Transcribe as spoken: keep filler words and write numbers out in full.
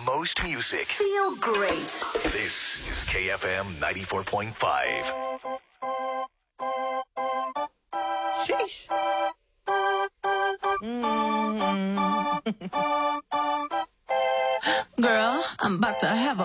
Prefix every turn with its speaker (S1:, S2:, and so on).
S1: most music.
S2: Feel great.
S1: This is K F M ninety-four point five.
S3: Sheesh. Mm. Girl, I'm about to have a